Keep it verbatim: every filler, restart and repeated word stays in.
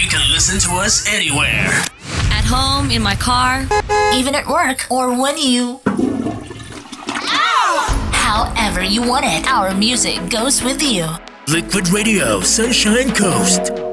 You can listen to us anywhere. At home, in my car, even at work, or when you... However you want it, our music goes with you. Liquid Radio, Sunshine Coast.